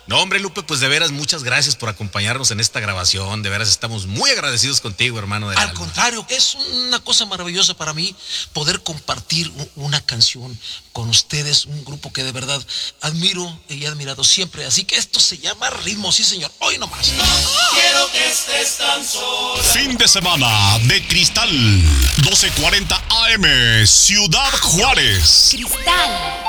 No, hombre, Lupe, pues de veras, muchas gracias por acompañarnos en esta grabación. De veras, estamos muy agradecidos contigo, hermano del Al alma. contrario, es una cosa maravillosa para mí poder compartir una canción con ustedes, un grupo que de verdad admiro y he admirado siempre. Así que esto se llama Ritmo, sí señor, hoy nomás. Quiero que estés tan sola. Fin de semana de Cristal, 12:40 AM, Ciudad Juárez. Cristal